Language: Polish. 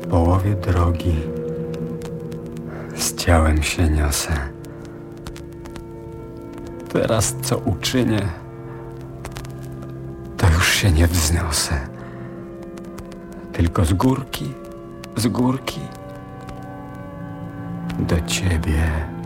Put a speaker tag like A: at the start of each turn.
A: połowie drogi z ciałem się niosę. Teraz co uczynię, to już się nie wzniosę. Tylko z górki do ciebie